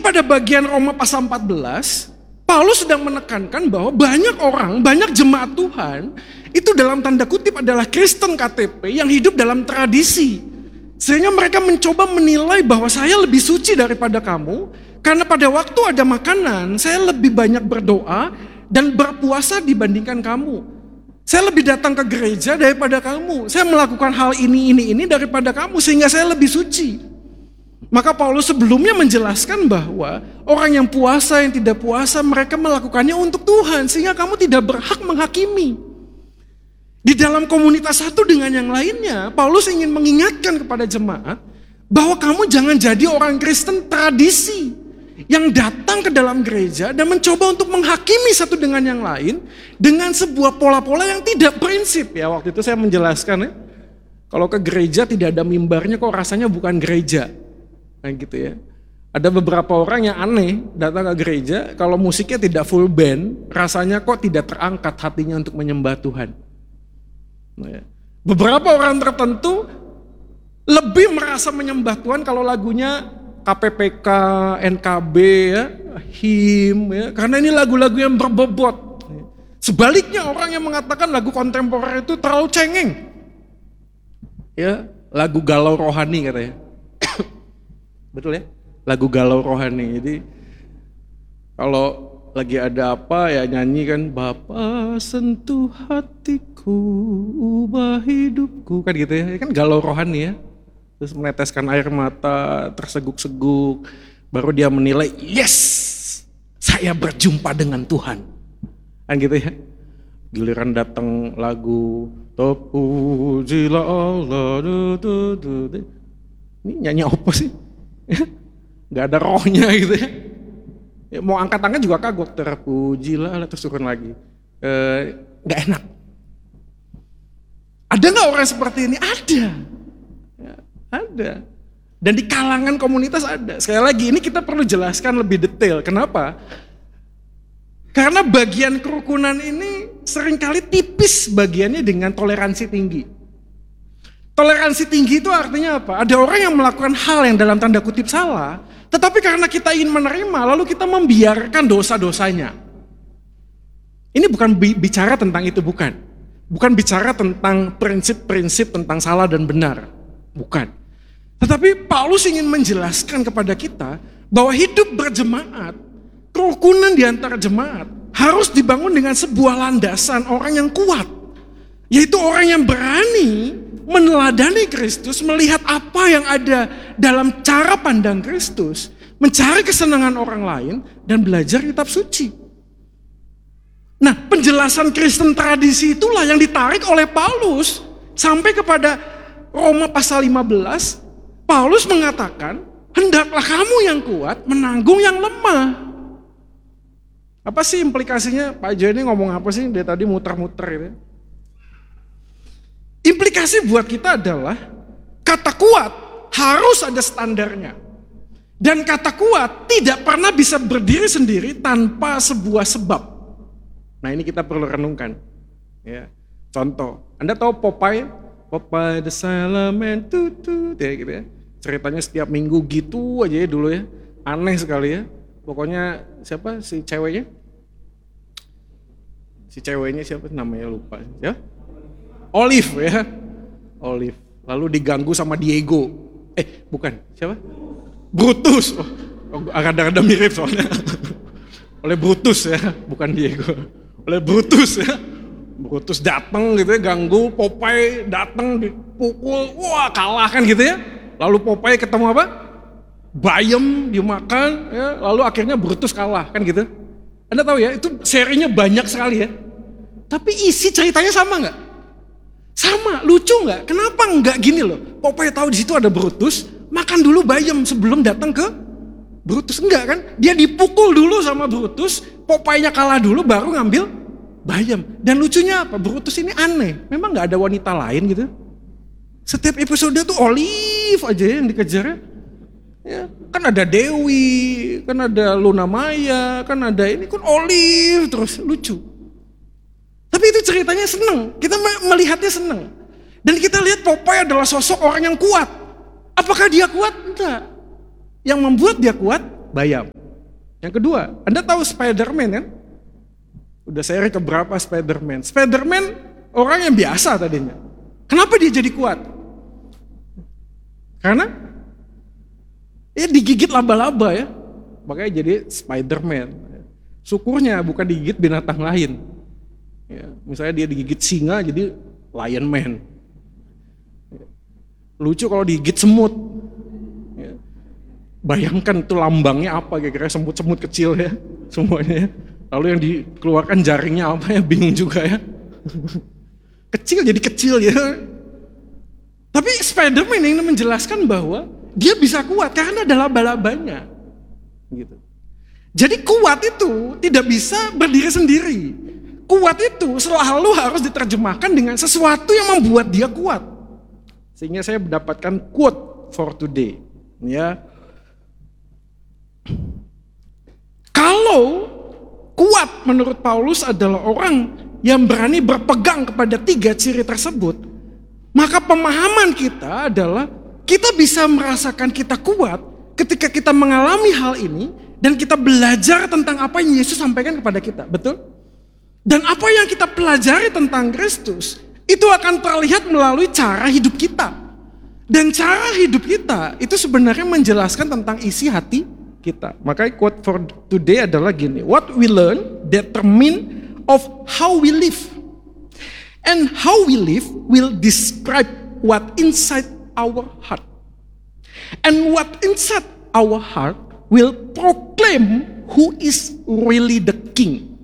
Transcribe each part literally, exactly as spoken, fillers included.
pada bagian Roma pasal empat belas, Paulus sedang menekankan bahwa banyak orang, banyak jemaat Tuhan, itu dalam tanda kutip adalah Kristen K T P yang hidup dalam tradisi. Sehingga mereka mencoba menilai bahwa saya lebih suci daripada kamu, karena pada waktu ada makanan, saya lebih banyak berdoa dan berpuasa dibandingkan kamu. Saya lebih datang ke gereja daripada kamu. Saya melakukan hal ini, ini, ini daripada kamu, sehingga saya lebih suci. Maka Paulus sebelumnya menjelaskan bahwa orang yang puasa, yang tidak puasa, mereka melakukannya untuk Tuhan, sehingga kamu tidak berhak menghakimi. Di dalam komunitas satu dengan yang lainnya, Paulus ingin mengingatkan kepada jemaat bahwa kamu jangan jadi orang Kristen tradisi yang datang ke dalam gereja dan mencoba untuk menghakimi satu dengan yang lain dengan sebuah pola-pola yang tidak prinsip. Ya, waktu itu saya menjelaskan ya, kalau ke gereja tidak ada mimbarnya kok rasanya bukan gereja. Nah gitu ya. Ada beberapa orang yang aneh datang ke gereja, kalau musiknya tidak full band, rasanya kok tidak terangkat hatinya untuk menyembah Tuhan. Nah, ya. Beberapa orang tertentu lebih merasa menyembah Tuhan kalau lagunya K P P K, N K B, ya, him, ya, karena ini lagu-lagu yang berbobot. Sebaliknya orang yang mengatakan lagu kontemporer itu terlalu cengeng, ya, lagu galau rohani katanya. Betul ya? Lagu galau rohani. Jadi kalau lagi ada apa ya nyanyi kan, Bapa sentuh hatiku, ubah hidupku, kan gitu ya. Kan galau rohani ya. Terus meneteskan air mata, terseguk-seguk, baru dia menilai, yes, saya berjumpa dengan Tuhan. Kan gitu ya. Giliran datang lagu Terpujilah Allah, du, du, du. Ini nyanyi apa sih? Gak ada rohnya gitu ya. Ya mau angkat tangan juga kagok, terpujilah, terus turun lagi. E, gak enak. Ada gak orang seperti ini? Ada. Ya, ada. Dan di kalangan komunitas ada. Sekali lagi ini kita perlu jelaskan lebih detail. Kenapa? Karena bagian kerukunan ini seringkali tipis bagiannya dengan toleransi tinggi. Toleransi tinggi itu artinya apa? Ada orang yang melakukan hal yang dalam tanda kutip salah, tetapi karena kita ingin menerima, lalu kita membiarkan dosa-dosanya. Ini bukan bicara tentang itu, bukan. Bukan bicara tentang prinsip-prinsip tentang salah dan benar. Bukan. Tetapi Paulus ingin menjelaskan kepada kita bahwa hidup berjemaat, kerukunan di antara jemaat, harus dibangun dengan sebuah landasan orang yang kuat. Yaitu orang yang berani meneladani Kristus, melihat apa yang ada dalam cara pandang Kristus, mencari kesenangan orang lain, dan belajar kitab suci. Nah, penjelasan Kristen tradisi itulah yang ditarik oleh Paulus sampai kepada Roma pasal lima belas. Paulus mengatakan, hendaklah kamu yang kuat menanggung yang lemah. Apa sih implikasinya? Pak Jo ini ngomong apa sih? Dia tadi muter-muter gitu. Implikasi buat kita adalah kata kuat harus ada standarnya. Dan kata kuat tidak pernah bisa berdiri sendiri tanpa sebuah sebab. Nah ini kita perlu renungkan. Ya. Contoh, Anda tahu Popeye? Popeye the Salaman, tutut, ya gitu ya. Ceritanya setiap minggu gitu aja ya dulu ya. Aneh sekali ya. Pokoknya siapa si ceweknya? Si ceweknya siapa namanya lupa. Ya? Olive ya, Olive. Lalu diganggu sama Diego. Eh, bukan, siapa? Brutus. Oh, agak-agak mirip soalnya. Oleh Brutus ya, bukan Diego. Oleh Brutus ya. Brutus datang gitu ya, ganggu Popeye, datang dipukul, wah kalah kan gitu ya. Lalu Popeye ketemu apa? Bayam dimakan, ya. Lalu akhirnya Brutus kalah kan gitu. Anda tahu ya, itu serinya banyak sekali ya. Tapi isi ceritanya sama nggak? Sama, lucu nggak? Kenapa nggak gini loh? Popeye tahu di situ ada Brutus, makan dulu bayam sebelum datang ke Brutus. Enggak kan? Dia dipukul dulu sama Brutus, Popeye-nya kalah dulu baru ngambil bayam. Dan lucunya apa? Brutus ini aneh. Memang nggak ada wanita lain gitu. Setiap episode tuh Olive aja yang dikejar. Ya, kan ada Dewi, kan ada Luna Maya, kan ada ini kan Olive terus lucu. Tapi itu ceritanya seneng, kita melihatnya seneng. Dan kita lihat Popeye adalah sosok orang yang kuat. Apakah dia kuat? Enggak. Yang membuat dia kuat bayam. Yang kedua, Anda tahu Spider-Man kan? Udah seri keberapa Spider-Man? Spider-Man orang yang biasa tadinya. Kenapa dia jadi kuat? Karena ya digigit laba-laba ya. Makanya jadi Spider-Man. Syukurnya bukan digigit binatang lain. Ya, misalnya dia digigit singa jadi Lion Man. Lucu kalau digigit semut. Ya. Bayangkan itu lambangnya apa, kira-kira semut-semut kecil ya semuanya. Lalu yang dikeluarkan jaringnya apa ya, bingung juga ya. Kecil jadi kecil ya. Tapi Spider-Man ini menjelaskan bahwa dia bisa kuat karena ada laba-labanya. Gitu. Jadi kuat itu tidak bisa berdiri sendiri. Kuat itu selalu harus diterjemahkan dengan sesuatu yang membuat dia kuat. Sehingga saya mendapatkan quote for today. Ya. Kalau kuat menurut Paulus adalah orang yang berani berpegang kepada tiga ciri tersebut, maka pemahaman kita adalah kita bisa merasakan kita kuat ketika kita mengalami hal ini dan kita belajar tentang apa yang Yesus sampaikan kepada kita. Betul? Dan apa yang kita pelajari tentang Kristus, itu akan terlihat melalui cara hidup kita. Dan cara hidup kita itu sebenarnya menjelaskan tentang isi hati kita. Makanya quote for today adalah gini, what we learn determine of how we live. And how we live will describe what inside our heart. And what inside our heart will proclaim who is really the king.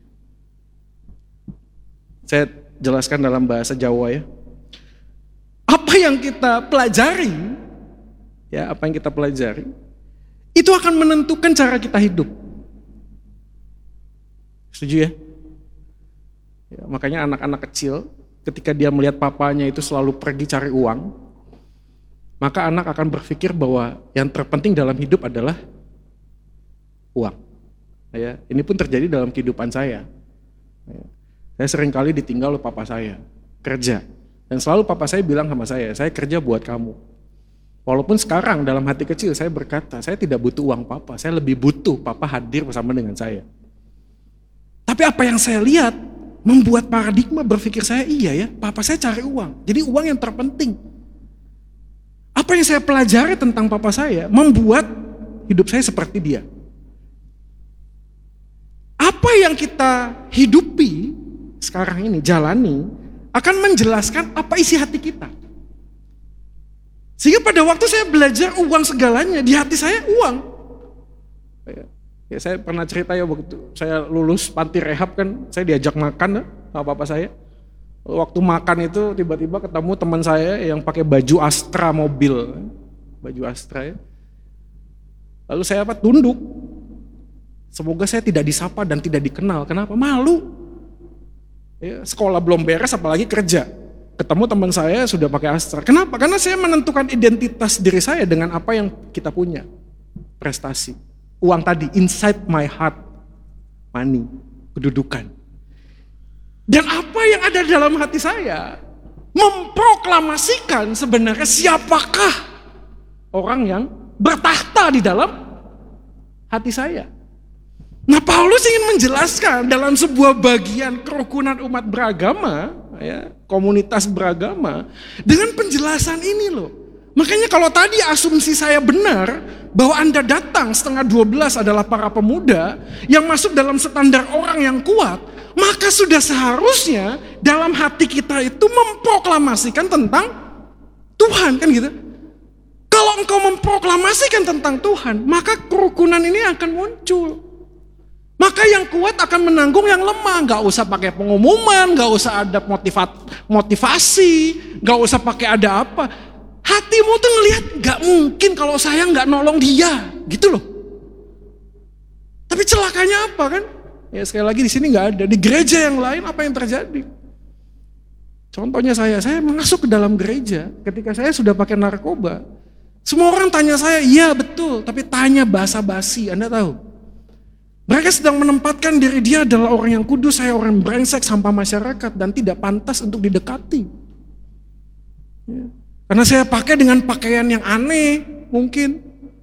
Saya jelaskan dalam bahasa Jawa ya. Apa yang kita pelajari, ya apa yang kita pelajari, itu akan menentukan cara kita hidup. Setuju ya? Ya makanya anak-anak kecil, ketika dia melihat papanya itu selalu pergi cari uang, maka anak akan berpikir bahwa yang terpenting dalam hidup adalah uang. Ya, ini pun terjadi dalam kehidupan saya. Ya. Saya sering kali ditinggal oleh papa saya, kerja. Dan selalu papa saya bilang sama saya, saya kerja buat kamu. Walaupun sekarang dalam hati kecil saya berkata, saya tidak butuh uang papa, saya lebih butuh papa hadir bersama dengan saya. Tapi apa yang saya lihat, membuat paradigma berpikir saya, iya ya, papa saya cari uang. Jadi uang yang terpenting. Apa yang saya pelajari tentang papa saya, membuat hidup saya seperti dia. Apa yang kita hidupi, sekarang ini jalani akan menjelaskan apa isi hati kita. Sehingga pada waktu saya belajar uang segalanya, di hati saya uang. Ya, saya pernah cerita ya waktu saya lulus panti rehab kan, saya diajak makan ya, sama papa saya. Waktu makan itu tiba-tiba ketemu teman saya yang pakai baju Astra mobil, baju Astra ya. Lalu saya apa tunduk. Semoga saya tidak disapa dan tidak dikenal. Kenapa? Malu. Ya, sekolah belum beres apalagi kerja. Ketemu teman saya sudah pakai Astra. Kenapa? Karena saya menentukan identitas diri saya dengan apa yang kita punya. Prestasi. Uang tadi, inside my heart. Money, kedudukan. Dan apa yang ada dalam hati saya memproklamasikan sebenarnya siapakah orang yang bertahta di dalam hati saya. Nah, Paulus ingin menjelaskan dalam sebuah bagian kerukunan umat beragama, ya, komunitas beragama, dengan penjelasan ini loh. Makanya kalau tadi asumsi saya benar, bahwa Anda datang setengah dua belas adalah para pemuda yang masuk dalam standar orang yang kuat, maka sudah seharusnya dalam hati kita itu memproklamasikan tentang Tuhan, kan gitu. Kalau engkau memproklamasikan tentang Tuhan, maka kerukunan ini akan muncul. Maka yang kuat akan menanggung yang lemah. Gak usah pakai pengumuman, gak usah ada motivat, motivasi, gak usah pakai ada apa. Hatimu tuh ngelihat gak mungkin kalau saya gak nolong dia, gitu loh. Tapi celakanya apa kan? Ya sekali lagi di sini gak ada. Di gereja yang lain apa yang terjadi? Contohnya saya, saya masuk ke dalam gereja ketika saya sudah pakai narkoba. Semua orang tanya saya, iya betul, tapi tanya basa-basi, Anda tahu. Mereka sedang menempatkan diri dia adalah orang yang kudus, saya orang brengsek sampah masyarakat dan tidak pantas untuk didekati. Ya. Karena saya pakai dengan pakaian yang aneh mungkin.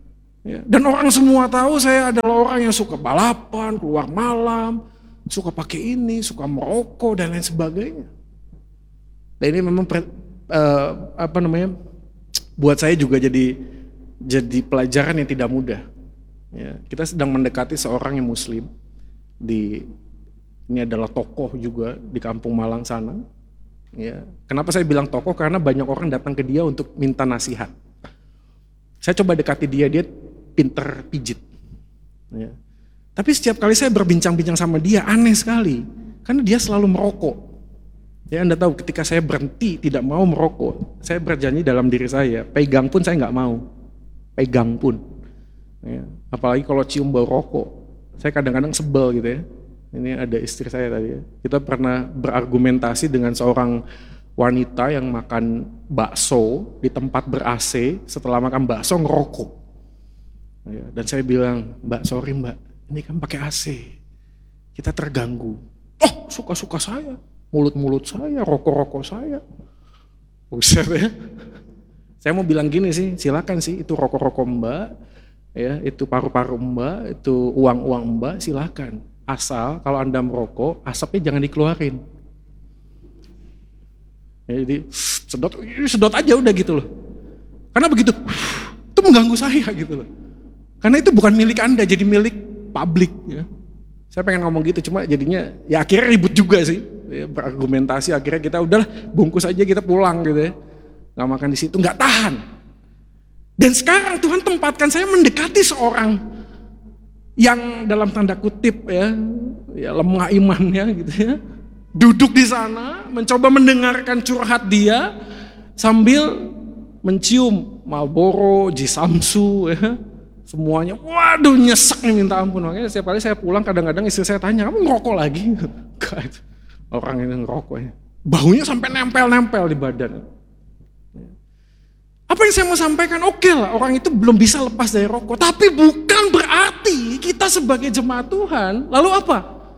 Ya, dan orang semua tahu saya adalah orang yang suka balapan, keluar malam, suka pakai ini, suka merokok dan lain sebagainya. Dan ini memang uh, apa namanya buat saya juga jadi jadi pelajaran yang tidak mudah. Ya, kita sedang mendekati seorang yang Muslim di ini adalah tokoh juga di Kampung Malang sana. Ya, kenapa saya bilang tokoh? Karena banyak orang datang ke dia untuk minta nasihat. Saya coba dekati dia, dia pinter pijit. Ya. Tapi setiap kali saya berbincang-bincang sama dia, aneh sekali. Karena dia selalu merokok. Ya, Anda tahu ketika saya berhenti tidak mau merokok, saya berjanji dalam diri saya, pegang pun saya nggak mau. Pegang pun. Ya. Apalagi kalau cium bau rokok. Saya kadang-kadang sebel gitu ya. Ini ada istri saya tadi ya. Kita pernah berargumentasi dengan seorang wanita yang makan bakso di tempat ber-A C, setelah makan bakso ngerokok. Ya, dan saya bilang, Mbak sorry Mbak, ini kan pakai A C, kita terganggu. Oh suka-suka saya, mulut-mulut saya, rokok-rokok saya. Buset ya. Saya mau bilang gini sih, silakan sih itu rokok-rokok Mbak, ya itu paru-paru Mbak, itu uang-uang Mbak, silakan. Asal kalau Anda merokok, asapnya jangan dikeluarin. Ya, jadi sedot, sedot aja udah gitu loh. Karena begitu, itu mengganggu saya gitu loh. Karena itu bukan milik Anda, jadi milik publik. Ya. Saya pengen ngomong gitu, cuma jadinya ya akhirnya ribut juga sih. Ya, berargumentasi, akhirnya kita udahlah bungkus aja kita pulang gitu ya. Gak makan di situ, gak tahan. Dan sekarang Tuhan tempatkan saya mendekati seorang yang dalam tanda kutip ya, ya lemah imannya gitu ya. Duduk di sana, mencoba mendengarkan curhat dia sambil mencium Marlboro, Jisamsu ya. Semuanya, waduh nyesek nih minta ampun. Makanya setiap kali saya pulang kadang-kadang istri saya tanya, kamu ngerokok lagi? Enggak, orang ini ngerokok ya. Baunya sampai nempel-nempel di badan. Apa yang saya mau sampaikan? Oke lah, orang itu belum bisa lepas dari rokok. Tapi bukan berarti kita sebagai jemaat Tuhan, lalu apa?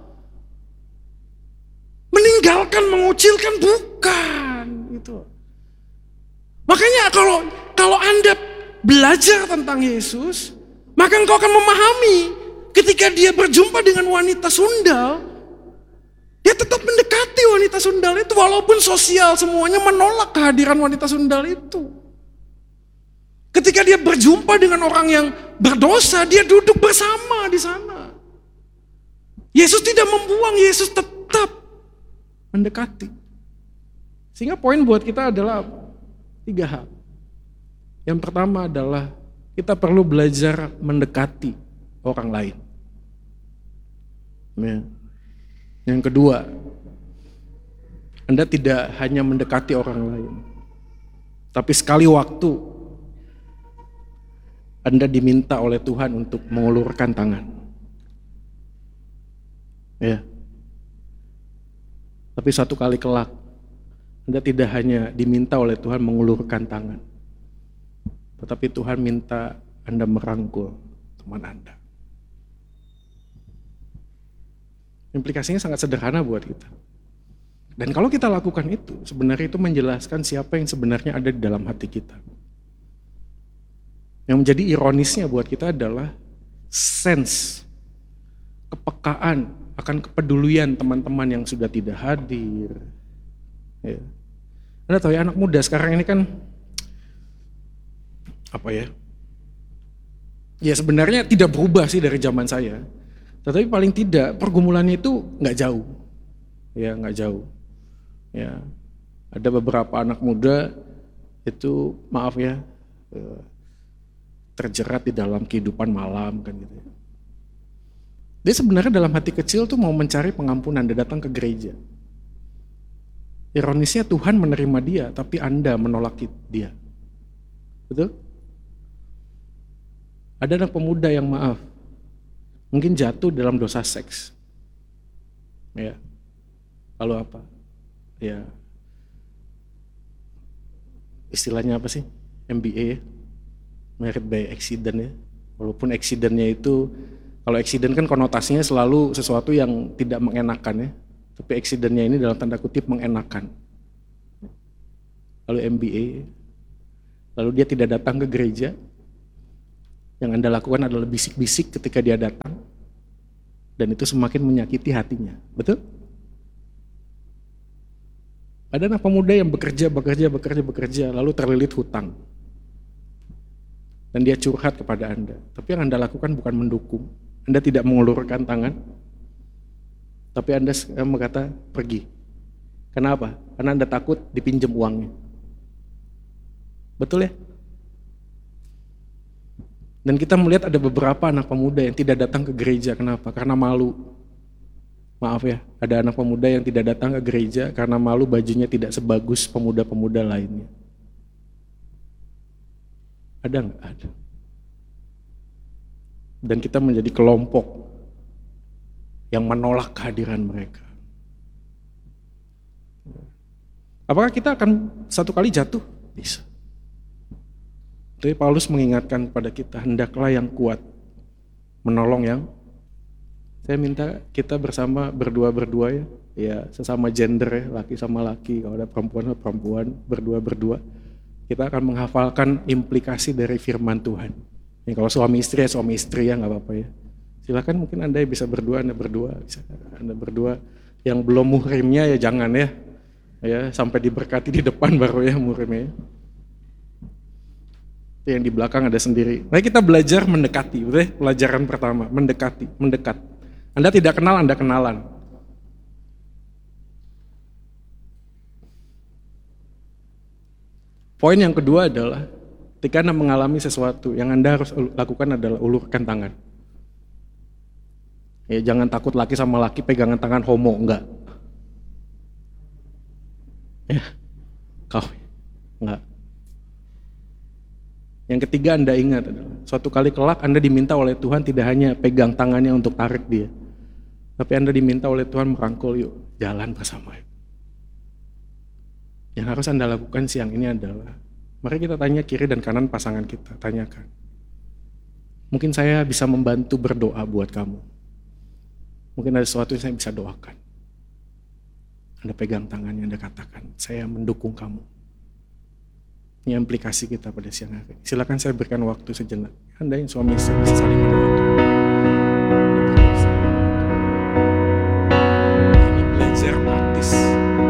Meninggalkan, mengucilkan, bukan. Gitu. Makanya kalau kalau Anda belajar tentang Yesus, maka engkau akan memahami ketika dia berjumpa dengan wanita sundal, dia tetap mendekati wanita sundal itu walaupun sosial semuanya menolak kehadiran wanita sundal itu. Ketika dia berjumpa dengan orang yang berdosa, dia duduk bersama di sana. Yesus tidak membuang, Yesus tetap mendekati. Sehingga poin buat kita adalah tiga hal. Yang pertama adalah kita perlu belajar mendekati orang lain. Ya. Yang kedua, Anda tidak hanya mendekati orang lain, tapi sekali waktu Anda diminta oleh Tuhan untuk mengulurkan tangan. Ya. Tapi satu kali kelak, Anda tidak hanya diminta oleh Tuhan mengulurkan tangan, tetapi Tuhan minta Anda merangkul teman Anda. Implikasinya sangat sederhana buat kita. Dan kalau kita lakukan itu, sebenarnya itu menjelaskan siapa yang sebenarnya ada di dalam hati kita. Yang menjadi ironisnya buat kita adalah sense, kepekaan akan kepedulian teman-teman yang sudah tidak hadir. Ya. Anda tahu ya, anak muda sekarang ini kan apa ya? Ya sebenarnya tidak berubah sih dari zaman saya. Tetapi paling tidak pergumulannya itu nggak jauh. Ya nggak jauh. Ya. Ada beberapa anak muda itu maaf ya terjerat di dalam kehidupan malam kan gitu. Dia sebenarnya dalam hati kecil tuh mau mencari pengampunan, dia datang ke gereja. Ironisnya Tuhan menerima dia, tapi Anda menolak dia. Betul? Ada anak pemuda yang maaf, mungkin jatuh dalam dosa seks. Ya. Lalu apa? Ya. Istilahnya apa sih? M B A ya? Married by accident ya. Walaupun accidentnya itu, kalau accident kan konotasinya selalu sesuatu yang tidak mengenakan ya. Tapi accidentnya ini dalam tanda kutip mengenakan. Lalu M B A, lalu dia tidak datang ke gereja. Yang Anda lakukan adalah bisik-bisik ketika dia datang, dan itu semakin menyakiti hatinya. Betul? Ada anak pemuda yang bekerja, bekerja, bekerja, bekerja, lalu terlilit hutang. Dan dia curhat kepada Anda. Tapi yang Anda lakukan bukan mendukung. Anda tidak mengulurkan tangan. Tapi Anda berkata, pergi. Kenapa? Karena Anda takut dipinjam uangnya. Betul ya? Dan kita melihat ada beberapa anak pemuda yang tidak datang ke gereja. Kenapa? Karena malu. Maaf ya, ada anak pemuda yang tidak datang ke gereja karena malu bajunya tidak sebagus pemuda-pemuda lainnya. Ada nggak? Ada. Dan kita menjadi kelompok yang menolak kehadiran mereka. Apakah kita akan satu kali jatuh? Bisa. Tapi Paulus mengingatkan kepada kita, hendaklah yang kuat menolong yang. Saya minta kita bersama berdua-berdua ya, ya sesama gender ya, laki sama laki, kalau ada perempuan sama perempuan, berdua-berdua. Kita akan menghafalkan implikasi dari firman Tuhan. Ya, kalau suami istri ya suami istri ya nggak apa-apa ya. Silakan mungkin Anda bisa berdua, Anda berdua, bisa Anda berdua. Yang belum muhrimnya ya jangan ya, ya sampai diberkati di depan baru ya muhrimnya. Yang di belakang ada sendiri. Mari kita belajar mendekati, betul ya? Pelajaran pertama, mendekati, mendekat. Anda tidak kenal, Anda kenalan. Poin yang kedua adalah, ketika Anda mengalami sesuatu, yang Anda harus lakukan adalah ulurkan tangan. Ya, jangan takut laki sama laki pegangan tangan homo, enggak. Ya, kau, enggak. Yang ketiga Anda ingat adalah, suatu kali kelak Anda diminta oleh Tuhan tidak hanya pegang tangannya untuk tarik dia, tapi Anda diminta oleh Tuhan merangkul, yuk jalan bersama. Yang harus Anda lakukan siang ini adalah, mari kita tanya kiri dan kanan pasangan kita, tanyakan. Mungkin saya bisa membantu berdoa buat kamu. Mungkin ada sesuatu yang saya bisa doakan. Anda pegang tangannya, Anda katakan, saya mendukung kamu. Ini implikasi kita pada siang hari. Silakan saya berikan waktu sejenak. Anda yang suami istri bisa saling berdoa.